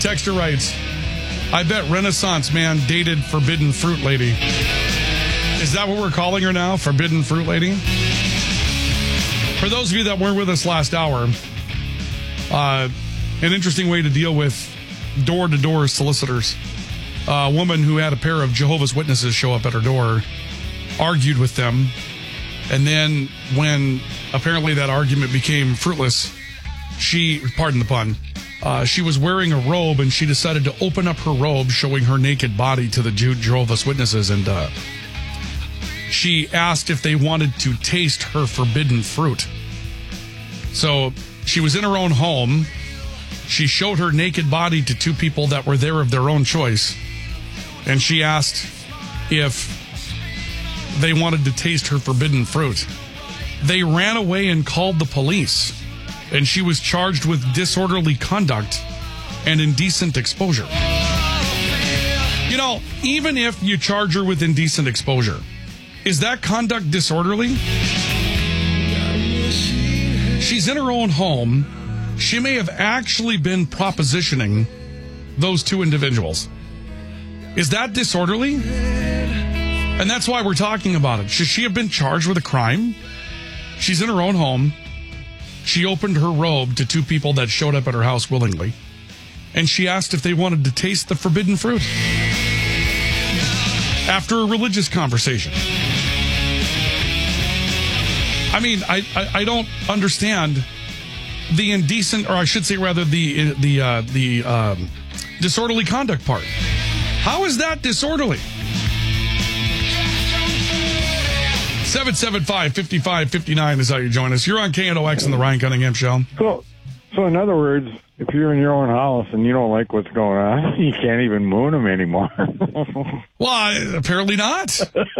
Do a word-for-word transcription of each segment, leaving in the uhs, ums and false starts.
texter writes, I bet Renaissance man dated Forbidden Fruit Lady. Is that what we're calling her now? Forbidden Fruit Lady? For those of you that weren't with us last hour, uh, an interesting way to deal with door-to-door solicitors. A woman who had a pair of Jehovah's Witnesses show up at her door, argued with them, and then when apparently that argument became fruitless, she, pardon the pun, uh, she was wearing a robe and she decided to open up her robe, showing her naked body to the Jehovah's Witnesses, and uh, she asked if they wanted to taste her forbidden fruit. So she was in her own home. She showed her naked body to two people that were there of their own choice. And she asked if they wanted to taste her forbidden fruit. They ran away and called the police. And she was charged with disorderly conduct and indecent exposure. You know, even if you charge her with indecent exposure, is that conduct disorderly? She's in her own home. She may have actually been propositioning those two individuals. Is that disorderly? And that's why we're talking about it. Should she have been charged with a crime? She's in her own home. She opened her robe to two people that showed up at her house willingly. And she asked if they wanted to taste the forbidden fruit. After a religious conversation. I mean, I, I, I don't understand the indecent, or I should say rather the the uh, the um, disorderly conduct part. How is that disorderly? seven seven five, five five five nine is how you join us. You're on K N O X and the Ryan Cunningham Show. So, so in other words, if you're in your own house and you don't like what's going on, you can't even moon them anymore. Well, apparently not.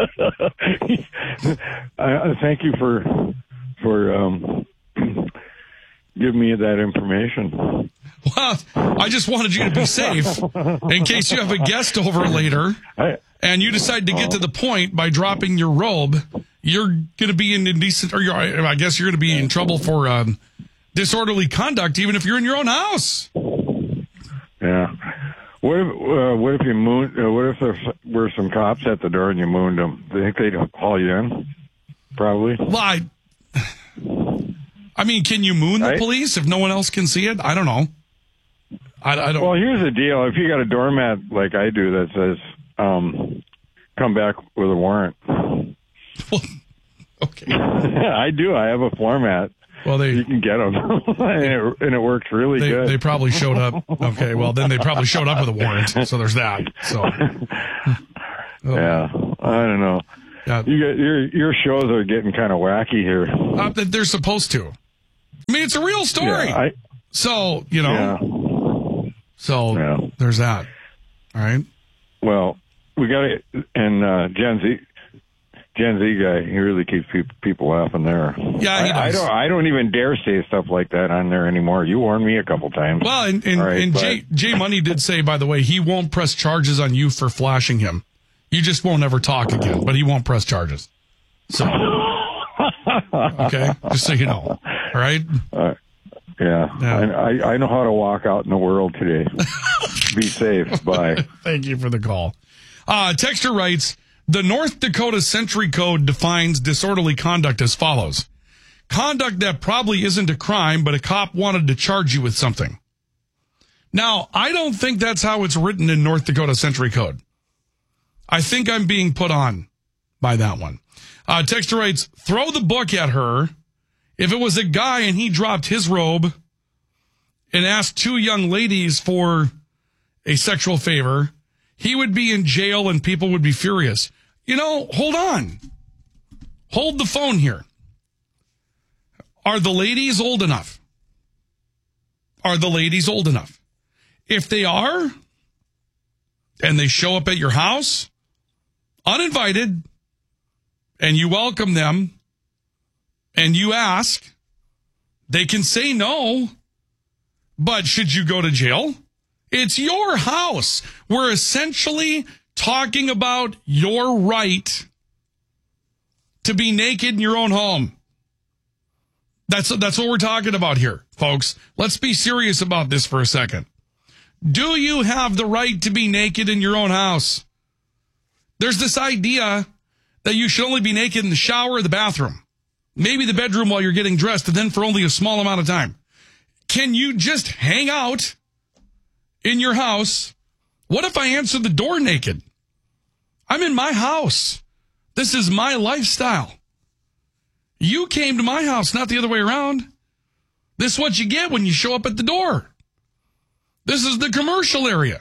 I, I thank you for for um, giving me that information. Well, I just wanted you to be safe in case you have a guest over later I, and you decide to get to the point by dropping your robe. You're going to be in indecent, or you're, I guess you're going to be in trouble for um, disorderly conduct, even if you're in your own house. Yeah. What if uh, what if you moon? Uh, what if there were some cops at the door and you mooned them? Do you think they'd haul you in? Probably. Well, I, I mean, can you moon the right? police if no one else can see it? I don't know. I, I don't. Well, here's the deal: if you got a doormat like I do that says um, "Come back with a warrant," well, okay. I do. I have a floor mat. Well, they you can get them, and, it, and it works really they, good. They probably showed up. Okay, well then they probably showed up with a warrant. So there's that. So oh. Yeah, I don't know. Yeah. You get, your your shows are getting kind of wacky here. Uh, they're supposed to. I mean, it's a real story. Yeah, I, so you know. Yeah. So yeah. there's that. All right. Well, we got it, and uh, Gen Z. Gen Z guy, he really keeps pe- people laughing there. Yeah, he does. I, I don't. I don't even dare say stuff like that on there anymore. You warned me a couple times. Well, and, and, right, and but... Jay, Jay Money did say, by the way, he won't press charges on you for flashing him. You just won't ever talk again, but he won't press charges. So, okay, just so you know. All right. Uh, yeah, yeah. I, I I know how to walk out in the world today. Be safe. Bye. Thank you for the call. Uh, Texter writes. The North Dakota Century Code defines disorderly conduct as follows. Conduct that probably isn't a crime, but a cop wanted to charge you with something. Now, I don't think that's how it's written in North Dakota Century Code. I think I'm being put on by that one. Uh, Texter writes, throw the book at her. If it was a guy and he dropped his robe and asked two young ladies for a sexual favor, he would be in jail and people would be furious. You know, hold on. Hold the phone here. Are the ladies old enough? Are the ladies old enough? If they are, and they show up at your house, uninvited, and you welcome them, and you ask, they can say no, but should you go to jail? It's your house. We're essentially talking about your right to be naked in your own home. That's that's what we're talking about here, folks. Let's be serious about this for a second. Do you have the right to be naked in your own house? There's this idea that you should only be naked in the shower or the bathroom, maybe the bedroom while you're getting dressed, and then for only a small amount of time. Can you just hang out in your house? What if I answer the door naked? I'm in my house. This is my lifestyle. You came to my house, not the other way around. This is what you get when you show up at the door. This is the commercial area.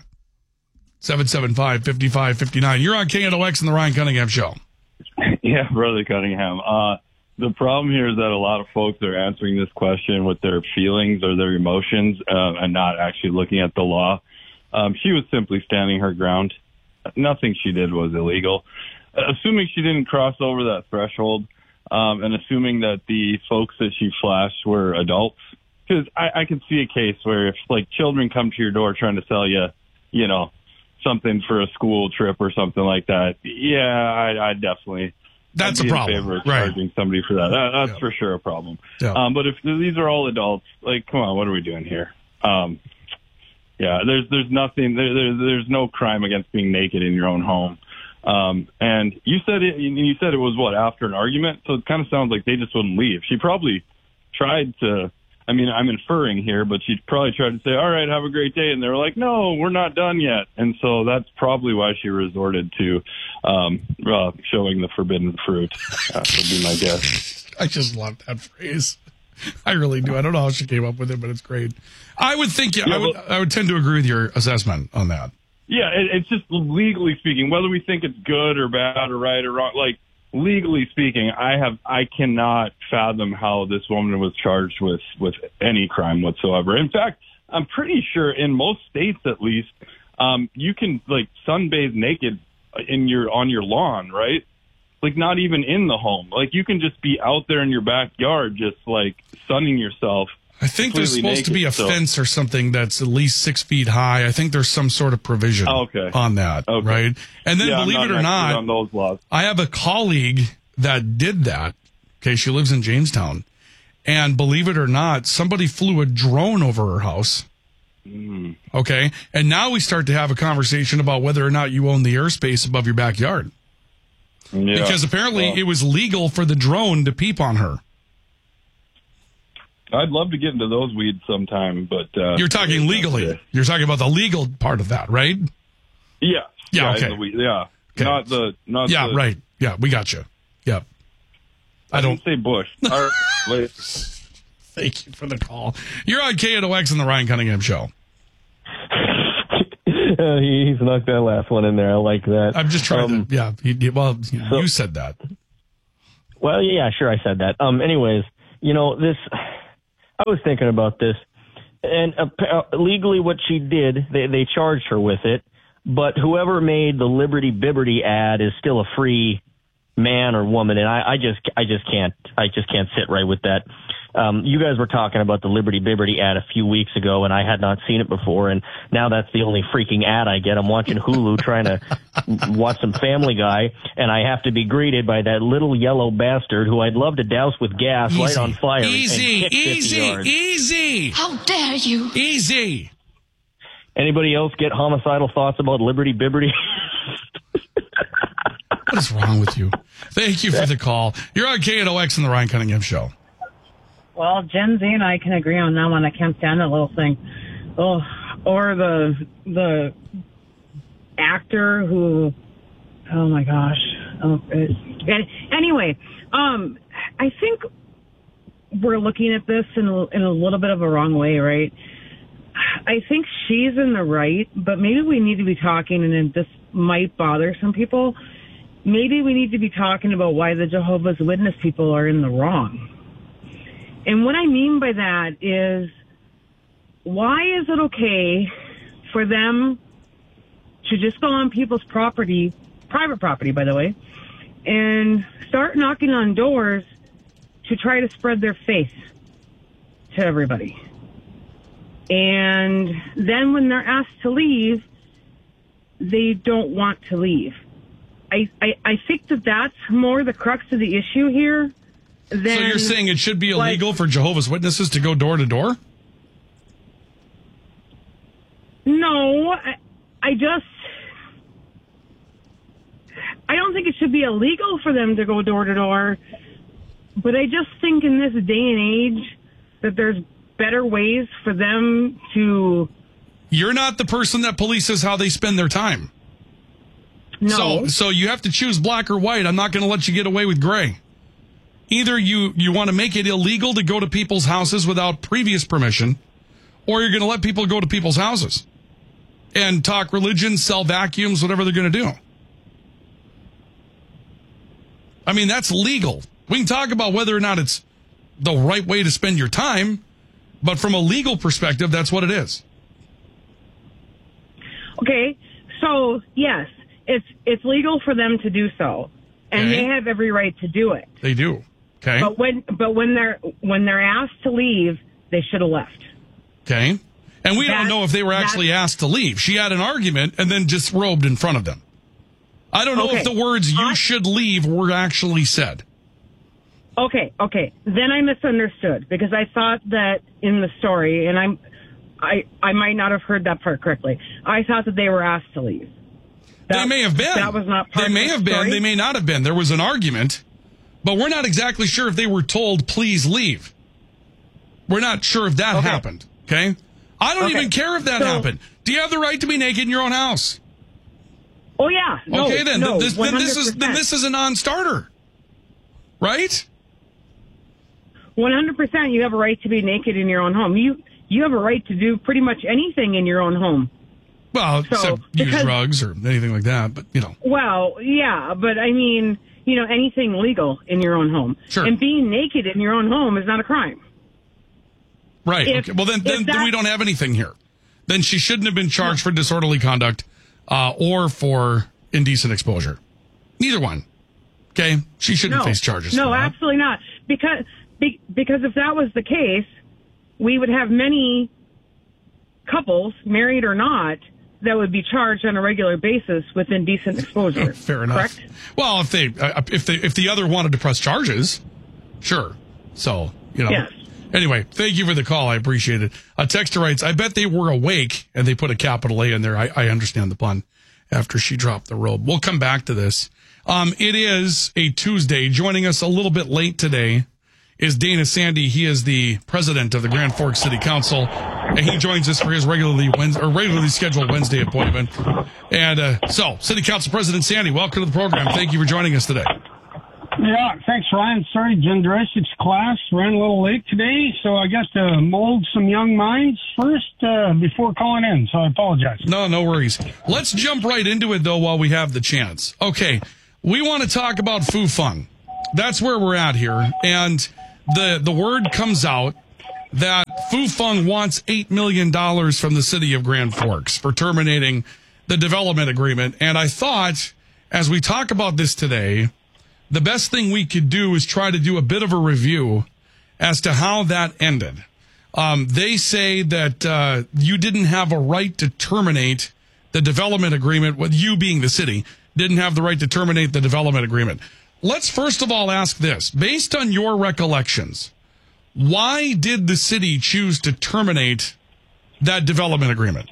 seven seven five, five five five nine. You're on K N O X and the Ryan Cunningham Show. Yeah, Brother Cunningham. Uh, the problem here is that a lot of folks are answering this question with their feelings or their emotions uh, and not actually looking at the law. Um, she was simply standing her ground. Nothing she did was illegal. Uh, assuming she didn't cross over that threshold, um, and assuming that the folks that she flashed were adults, because I, I can see a case where if, like, children come to your door trying to sell you, you know, something for a school trip or something like that, yeah, I, I definitely... That's I'd be a problem, in favor of right? Charging somebody for that. that that's yeah. for sure a problem. Yeah. Um, but if these are all adults, like, come on, what are we doing here? Um, yeah, there's there's nothing. There, there, there's no crime against being naked in your own home. Um, and you said it. You said it was what, after an argument. So it kind of sounds like they just wouldn't leave. She probably tried to. I mean, I'm inferring here, but she probably tried to say, all right, have a great day. And they were like, no, we're not done yet. And so that's probably why she resorted to um, uh, showing the forbidden fruit. That would be my guess. I just love that phrase. I really do. I don't know how she came up with it, but it's great. I would think, yeah, yeah I, would, well, I would tend to agree with your assessment on that. Yeah, it, it's just legally speaking, whether we think it's good or bad or right or wrong, like, legally speaking, I have I cannot fathom how this woman was charged with, with any crime whatsoever. In fact, I'm pretty sure in most states, at least, um, you can like sunbathe naked in your on your lawn, right? Like not even in the home. Like you can just be out there in your backyard, just like sunning yourself. I think there's supposed naked, to be a so. fence or something that's at least six feet high. I think there's some sort of provision oh, okay. on that, okay. right? And then yeah, believe I'm not it or not, on those laws. I have a colleague that did that. Okay, she lives in Jamestown. And believe it or not, somebody flew a drone over her house. Mm. Okay, and now we start to have a conversation about whether or not you own the airspace above your backyard. Yeah. Because apparently well, it was legal for the drone to peep on her. I'd love to get into those weeds sometime, but... Uh, You're talking legally. You're talking about the legal part of that, right? Yeah. Yeah, yeah okay. The, yeah. Okay. Not the... Not yeah, the, right. Yeah, we got you. Yeah. I, I don't... didn't say Bush. Our, wait. Thank you for the call. You're on K N O X and the Ryan Cunningham Show. Uh, he, he snuck that last one in there. I like that. I'm just trying um, to... Yeah, he, he, well, so, you said that. Well, yeah, sure, I said that. Um, anyways, you know, this... I was thinking about this, and uh, legally what she did, they, they charged her with it, but whoever made the Liberty Bibberty ad is still a free man or woman, and I, I just I just can't I just can't sit right with that. Um, you guys were talking about the Liberty Bibberty ad a few weeks ago, and I had not seen it before, and now that's the only freaking ad I get. I'm watching Hulu trying to watch some Family Guy, and I have to be greeted by that little yellow bastard who I'd love to douse with gas, Easy. light on fire, Easy, and kick easy, fifty yards. easy. How dare you? Easy. Anybody else get homicidal thoughts about Liberty Bibberty? What is wrong with you? Thank you for the call. You're on K N O X and the Ryan Cunningham Show. Well, Gen Z and I can agree on that one. I can't stand that little thing. Oh, or the the actor who, oh my gosh. Oh, it, anyway, um, I think we're looking at this in a, in a little bit of a wrong way, right? I think she's in the right, but maybe we need to be talking, and this might bother some people. Maybe we need to be talking about why the Jehovah's Witness people are in the wrong. And what I mean by that is, why is it okay for them to just go on people's property, private property, by the way, and start knocking on doors to try to spread their faith to everybody? And then when they're asked to leave, they don't want to leave. I, I, I think that that's more the crux of the issue here. Than, so you're saying it should be illegal like, for Jehovah's Witnesses to go door to door? No, I, I just, I don't think it should be illegal for them to go door to door, but I just think in this day and age that there's better ways for them to... You're not the person that polices how they spend their time. No. So, so you have to choose black or white. I'm not going to let you get away with gray. Either you, you want to make it illegal to go to people's houses without previous permission, or you're going to let people go to people's houses and talk religion, sell vacuums, whatever they're going to do. I mean, that's legal. We can talk about whether or not it's the right way to spend your time, but from a legal perspective, that's what it is. Okay, so yes, it's it's legal for them to do so, and Okay. they have every right to do it. They do. Okay. But when but when they're when they're asked to leave, they should have left. Okay. And we don't That- know if they were actually asked to leave. She had an argument and then disrobed in front of them. I don't know Okay. if the words "you I- should leave" were actually said. Okay, okay. Then I misunderstood because I thought that in the story, and I'm, I I might not have heard that part correctly. I thought that they were asked to leave. That, They may have been. That was not part They may of the have been. story. They may not have been. There was an argument, but we're not exactly sure if they were told, "Please leave." We're not sure if that Okay. happened. Okay. I don't Okay. even care if that So- happened. Do you have the right to be naked in your own house? Oh yeah. No, Okay, then no, this, then this is then one hundred percent. this is a non-starter, right? one hundred percent you have a right to be naked in your own home. You you have a right to do pretty much anything in your own home. Well, So, except use because- drugs or anything like that. But you know, Well, yeah, but I mean, you know, anything legal in your own home. Sure. And being naked in your own home is not a crime. right? If- okay. Well, then if then, then that- we don't have anything here. Then she shouldn't have been charged for disorderly conduct uh, or for indecent exposure. Neither one. Okay, she shouldn't No, face charges. no, for that. absolutely not. Because be, because if that was the case, we would have many couples, married or not, that would be charged on a regular basis with indecent exposure. Fair enough. Correct? Well, if they uh, if they if the other wanted to press charges, sure. So you know. Yes. Anyway, thank you for the call. I appreciate it. A texter writes, "I bet they were awake," and they put a capital A in there. I, I understand the pun. After she dropped the robe, we'll come back to this. Um, it is a Tuesday. Joining us a little bit late today is Dana Sandy. He is the president of the Grand Forks City Council, and he joins us for his regularly Wednesday, or regularly scheduled Wednesday appointment. And uh, so, City Council President Sandy, welcome to the program. Thank you for joining us today. Yeah, thanks, Ryan. Sorry, Jen Dressic's class ran a little late today, so I got to mold some young minds first uh, before calling in, so I apologize. No, no worries. Let's jump right into it, though, while we have the chance. Okay, we want to talk about Fufeng. That's where we're at here. And the the word comes out that Fufeng wants eight million dollars from the city of Grand Forks for terminating the development agreement. And I thought, as we talk about this today, the best thing we could do is try to do a bit of a review as to how that ended. Um, they say that uh, you didn't have a right to terminate the development agreement, with you being the city, didn't have the right to terminate the development agreement. Let's first of all ask this. Based on your recollections, why did the city choose to terminate that development agreement?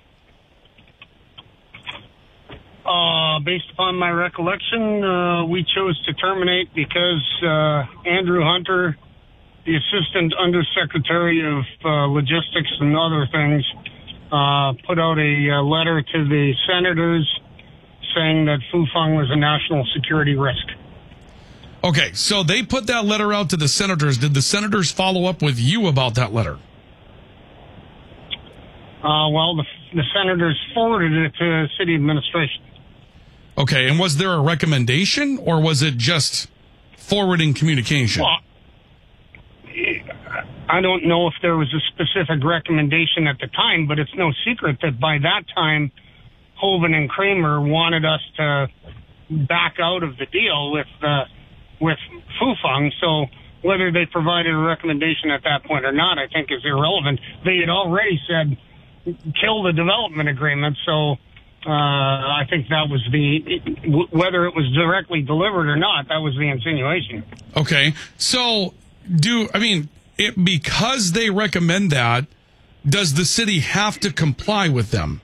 Uh, based upon my recollection, uh, we chose to terminate because uh, Andrew Hunter, the Assistant Undersecretary of uh, Logistics and other things, uh, put out a uh, letter to the senators saying that Fufeng was a national security risk. Okay, so they put that letter out to the senators. Did the senators follow up with you about that letter? Uh, well, the, the senators forwarded it to city administration. Okay, and was there a recommendation, or was it just forwarding communication? Well, I don't know if there was a specific recommendation at the time, but it's no secret that by that time, Hoven and Kramer wanted us to back out of the deal with uh, with Fufeng. So whether they provided a recommendation at that point or not, I think is irrelevant. They had already said, kill the development agreement. So uh, I think that was the, whether it was directly delivered or not, that was the insinuation. Okay, so do, I mean, it, because they recommend that, does the city have to comply with them?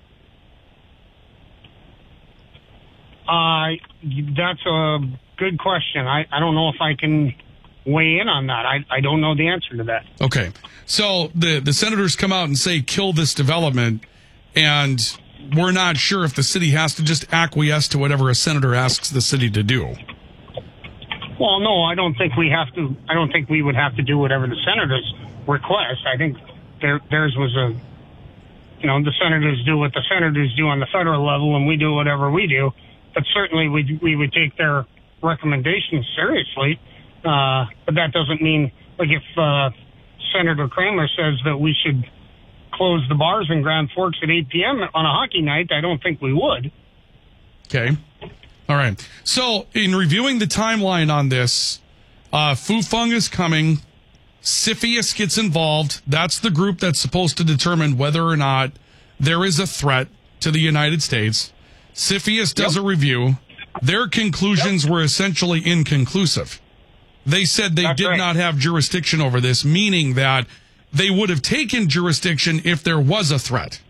Uh, that's a good question. I, I don't know if I can weigh in on that. I, I don't know the answer to that. Okay. So the, the senators come out and say, kill this development, and we're not sure if the city has to just acquiesce to whatever a senator asks the city to do. Well, no, I don't think we have to. I don't think we would have to do whatever the senators request. I think their, theirs was a, you know, the senators do what the senators do on the federal level, and we do whatever we do. But certainly we we would take their recommendations seriously. Uh, but that doesn't mean, like, if uh, Senator Kramer says that we should close the bars in Grand Forks at eight p.m. on a hockey night, I don't think we would. Okay. All right. So in reviewing the timeline on this, uh, Fufeng is coming. CFIUS gets involved. That's the group that's supposed to determine whether or not there is a threat to the United States. CFIUS does yep. a review. Their conclusions yep. were essentially inconclusive. They said they That's did right. not have jurisdiction over this, meaning that they would have taken jurisdiction if there was a threat.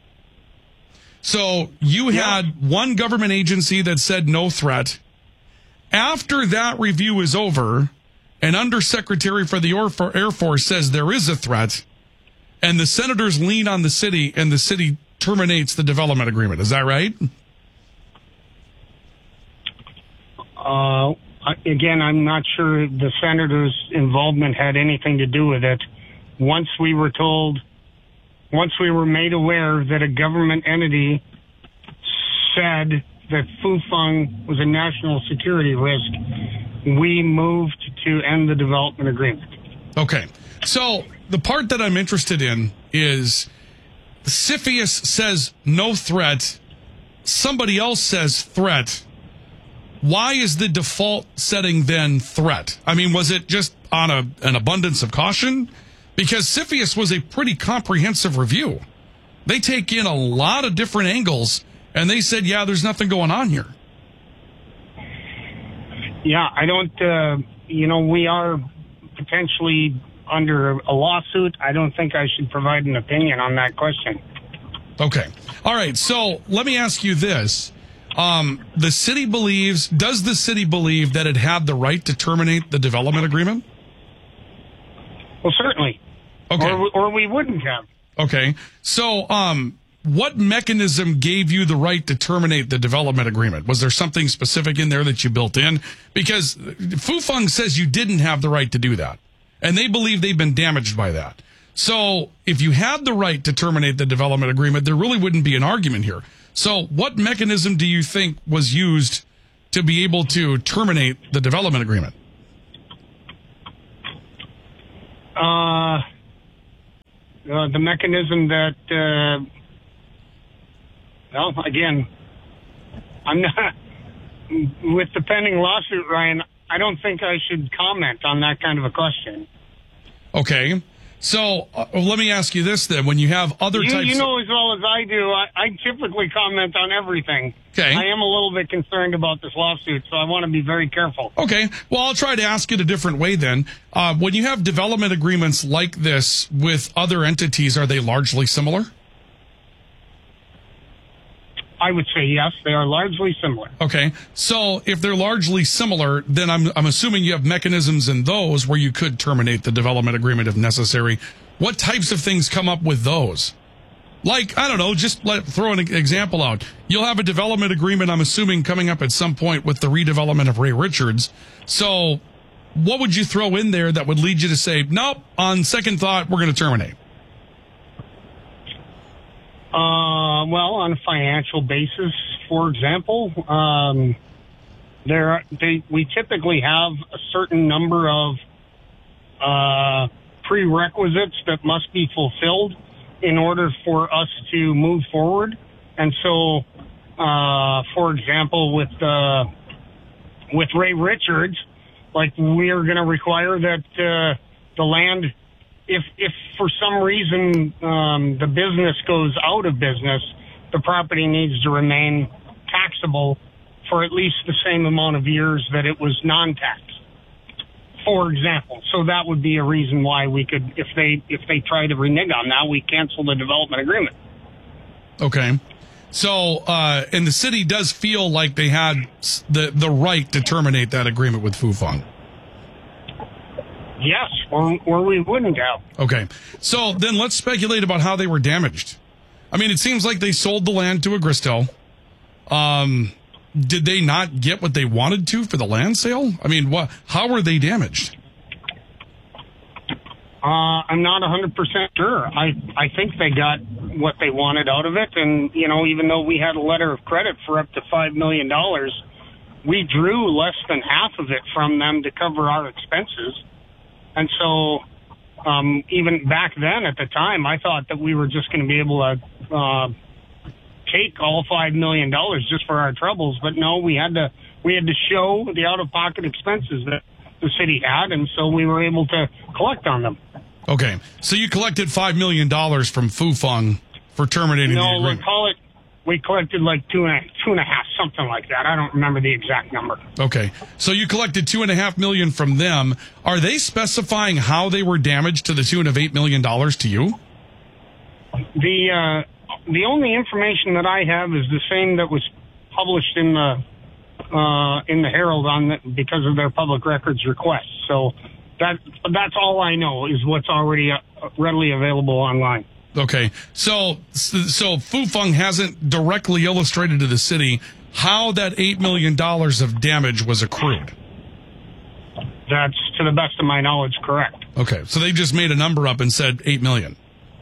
So you yep. had one government agency that said no threat. After that review is over, an undersecretary for the Air Force says there is a threat, and the senators lean on the city, and the city terminates the development agreement. Is that right? Uh, again, I'm not sure the senator's involvement had anything to do with it. Once we were told, once we were made aware that a government entity said that Fufeng was a national security risk, we moved to end the development agreement. Okay. So the part that I'm interested in is CFIUS says no threat. Somebody else says threat. Why is the default setting then threat? I mean, was it just on a, an abundance of caution? Because CFIUS was a pretty comprehensive review. They take in a lot of different angles, and they said, yeah, there's nothing going on here. Yeah, I don't, uh, you know, we are potentially under a lawsuit. I don't think I should provide an opinion on that question. Okay. All right. So let me ask you this. Um, the city believes, does the city believe that it had the right to terminate the development agreement? Well, certainly. Okay. Or, or we wouldn't have. Okay. So, um, what mechanism gave you the right to terminate the development agreement? Was there something specific in there that you built in? Because Fufeng says you didn't have the right to do that, and they believe they've been damaged by that. So if you had the right to terminate the development agreement, there really wouldn't be an argument here. So what mechanism do you think was used to be able to terminate the development agreement? Uh, uh the mechanism that, uh, well, again, I'm not, with the pending lawsuit, Ryan, I don't think I should comment on that kind of a question. Okay. So uh, let me ask you this then. When you have other you, types... You know as well as I do, I, I typically comment on everything. Okay. I am a little bit concerned about this lawsuit, so I want to be very careful. Okay. Well, I'll try to ask it a different way then. Uh, when you have development agreements like this with other entities, are they largely similar? I would say yes, they are largely similar. Okay. So if they're largely similar, then I'm I'm assuming you have mechanisms in those where you could terminate the development agreement if necessary. What types of things come up with those? Like, I don't know, just let throw an example out. You'll have a development agreement, I'm assuming, coming up at some point with the redevelopment of Ray Richards. So what would you throw in there that would lead you to say, nope, on second thought, we're going to terminate? Uh, well, on a financial basis, for example, um, there are, they we typically have a certain number of uh, prerequisites that must be fulfilled in order for us to move forward. And so, uh, for example, with uh, with Ray Richards, like, we are going to require that uh, the land. If, if for some reason um, the business goes out of business, the property needs to remain taxable for at least the same amount of years that it was non-taxed. for example. So that would be a reason why we could, if they if they try to renege on that, we cancel the development agreement. Okay. So, uh, and the city does feel like they had the, the right to terminate that agreement with Fufeng. Yes, or, or we wouldn't have. Okay. So then let's speculate about how they were damaged. I mean, it seems like they sold the land to Agristel. Um, did they not get what they wanted to for the land sale? I mean, what? How were they damaged? Uh, I'm not one hundred percent sure. I, I think they got what they wanted out of it. And, you know, even though we had a letter of credit for up to five million dollars, we drew less than half of it from them to cover our expenses. And so um, even back then at the time, I thought that we were just going to be able to uh, take all five million dollars just for our troubles. But no, we had to we had to show the out-of-pocket expenses that the city had, and so we were able to collect on them. Okay, so you collected five million dollars from Fufeng for terminating no, the we agreement. call it. We collected like two and a, two and a half, something like that. I don't remember the exact number. Okay, so you collected two and a half million from them. Are they specifying how they were damaged to the tune of eight million dollars to you? The uh, the only information that I have is the same that was published in the uh, in the Herald on the, because of their public records request. So that that's all I know is what's already uh, readily available online. Okay, so so Fufeng hasn't directly illustrated to the city how that eight million dollars of damage was accrued. That's, to the best of my knowledge, correct. Okay, so they just made a number up and said eight million.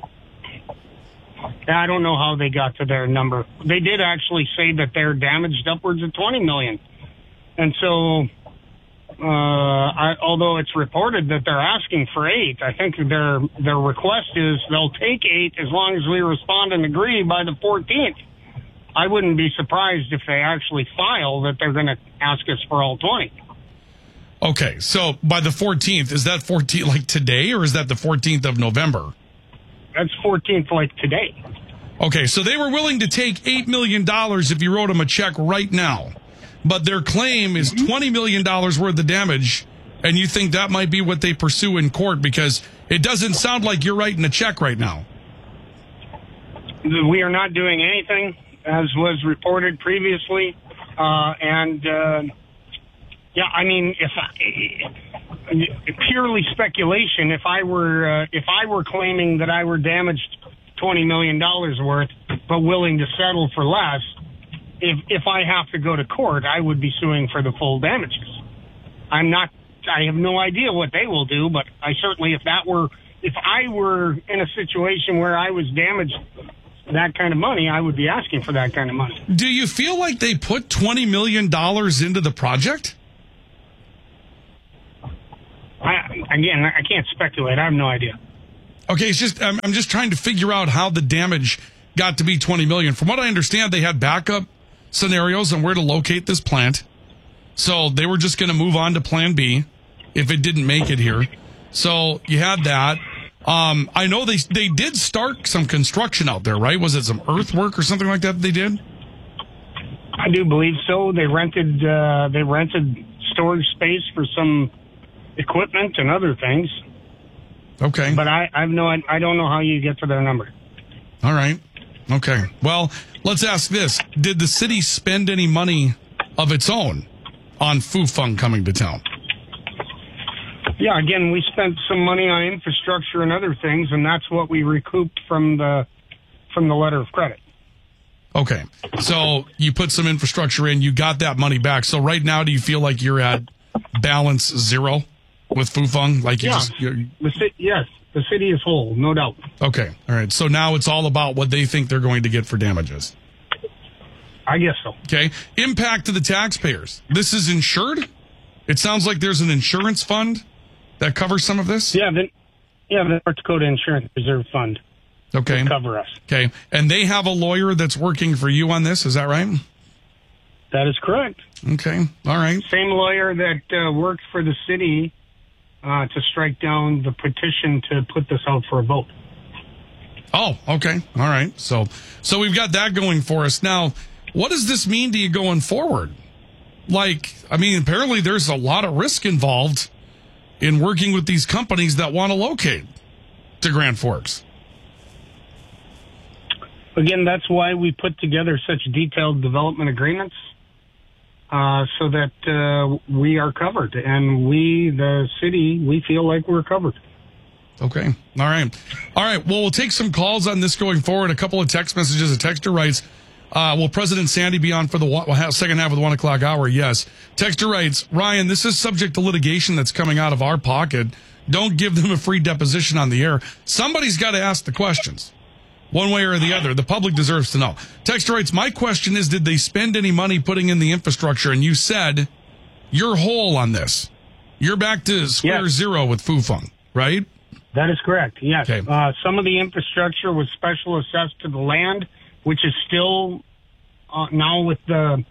I don't know how they got to their number. They did actually say that they're damaged upwards of twenty million. And so, uh, I, although it's reported that they're asking for eight, I think their, their request is they'll take eight as long as we respond and agree by the fourteenth. I wouldn't be surprised if they actually file that they're going to ask us for all twenty. Okay, so by the fourteenth, is that fourteenth like today, or is that the fourteenth of November? That's fourteenth like today. Okay, so they were willing to take eight million dollars if you wrote them a check right now. But their claim is twenty million dollars worth of damage, and you think that might be what they pursue in court because it doesn't sound like you're writing a check right now. We are not doing anything, as was reported previously. Uh, and, uh, yeah, I mean, if I, purely speculation, if I were uh, if I were claiming that I were damaged twenty million dollars worth, but willing to settle for less, if if I have to go to court, I would be suing for the full damages. I'm not, I have no idea what they will do, but I certainly, if that were, if I were in a situation where I was damaged that kind of money, I would be asking for that kind of money. Do you feel like they put twenty million dollars into the project? I, again, I can't speculate. I have no idea. Okay, it's just I'm, I'm just trying to figure out how the damage got to be twenty million. From what I understand, they had backup scenarios on where to locate this plant, so they were just going to move on to Plan B if it didn't make it here. So you had that. Um, I know they they did start some construction out there, right? Was it some earthwork or something like that, that they did? I do believe so. They rented uh, they rented storage space for some equipment and other things. Okay. But I, I have no, I don't know how you get to their number. All right. Okay. Well, let's ask this. Did the city spend any money of its own on Fufeng coming to town? Yeah, again, we spent some money on infrastructure and other things, and that's what we recouped from the, from the letter of credit. Okay. So you put some infrastructure in, you got that money back. So right now, do you feel like you're at balance zero with Fufeng? Like you yeah. just, you're... The ci- yes, the city is whole, no doubt. Okay. All right. So now it's all about what they think they're going to get for damages. I guess so. Okay. Impact to the taxpayers. This is insured? It sounds like there's an insurance fund that covers some of this? Yeah, the, yeah, the North Dakota Insurance Reserve Fund. Okay. Will cover us. Okay. And they have a lawyer that's working for you on this, is that right? That is correct. Okay. All right. Same lawyer that uh, worked for the city uh, to strike down the petition to put this out for a vote. Oh, okay. All right. So, so we've got that going for us. Now, what does this mean to you going forward? Like, I mean, apparently there's a lot of risk involved in working with these companies that want to locate to Grand Forks? Again, that's why we put together such detailed development agreements, uh, so that uh, we are covered. And we, the city, we feel like we're covered. Okay. All right. All right. Well, we'll take some calls on this going forward. A couple of text messages. A texter writes, uh, will President Sandy be on for the one, second half of the one o'clock hour? Yes. Texter writes, Ryan, this is subject to litigation that's coming out of our pocket. Don't give them a free deposition on the air. Somebody's got to ask the questions. One way or the other. The public deserves to know. Texter writes, my question is, did they spend any money putting in the infrastructure? And you said you're whole on this. You're back to square yes. zero with Fufeng, right? That is correct, yes. Okay. Uh, some of the infrastructure was special assessed to the land, which is still uh, now with the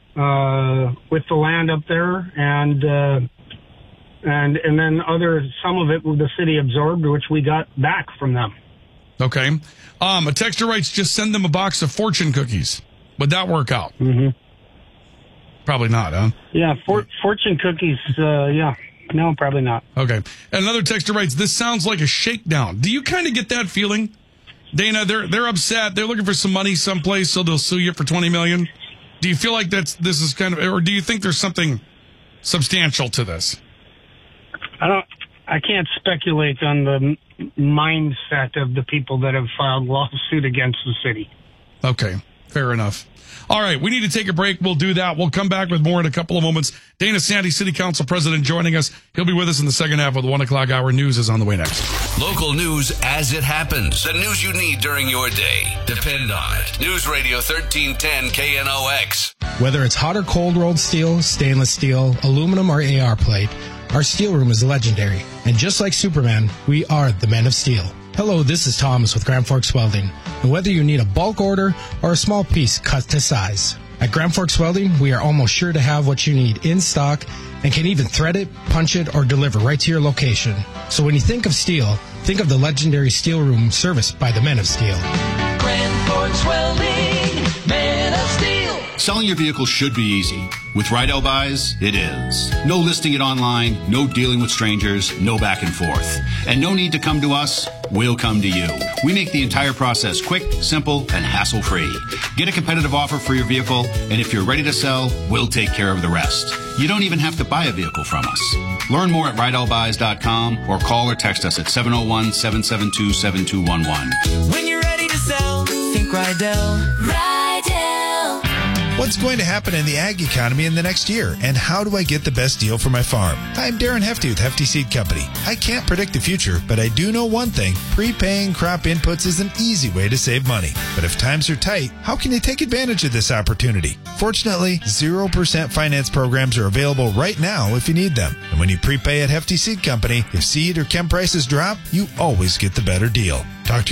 uh, with the land up there, and uh, and and then other some of it the city absorbed, which we got back from them. Okay. Um, a texter writes, just send them a box of fortune cookies. Would that work out? Mm-hmm. Probably not, huh? Yeah, for, fortune cookies, uh, yeah. No, probably not. Okay. And another texter writes, this sounds like a shakedown. Do you kind of get that feeling? Dana, they're they're upset. They're looking for some money someplace, so they'll sue you for twenty million dollars. Do you feel like that's this is kind of, or do you think there's something substantial to this? I don't. I can't speculate on the mindset of the people that have filed lawsuit against the city. Okay, fair enough. All right, we need to take a break. We'll do that. We'll come back with more in a couple of moments. Dana Sandy, City Council President, joining us. He'll be with us in the second half of the one o'clock hour. News is on the way next. Local news as it happens. The news you need during your day. Depend on it. News Radio thirteen ten K N O X. Whether it's hot or cold rolled steel, stainless steel, aluminum, or A R plate, our steel room is legendary. And just like Superman, we are the Men of Steel. Hello, this is Thomas with Grand Forks Welding. And whether you need a bulk order or a small piece cut to size, at Grand Forks Welding, we are almost sure to have what you need in stock and can even thread it, punch it, or deliver right to your location. So when you think of steel, think of the legendary steel room serviced by the Men of Steel. Grand Forks Welding, Men of Steel. Selling your vehicle should be easy. With Rydell Buys, it is. No listing it online, no dealing with strangers, no back and forth. And no need to come to us, we'll come to you. We make the entire process quick, simple, and hassle-free. Get a competitive offer for your vehicle, and if you're ready to sell, we'll take care of the rest. You don't even have to buy a vehicle from us. Learn more at rydell buys dot com or call or text us at seven oh one, seven seven two, seven two one one. When you're ready to sell, think Rydell. Rydell. What's going to happen in the ag economy in the next year, and how do I get the best deal for my farm? I'm Darren Hefty with Hefty Seed Company. I can't predict the future, but I do know one thing. Prepaying crop inputs is an easy way to save money. But if times are tight, how can you take advantage of this opportunity? Fortunately, zero percent finance programs are available right now if you need them. And when you prepay at Hefty Seed Company, if seed or chem prices drop, you always get the better deal. Talk to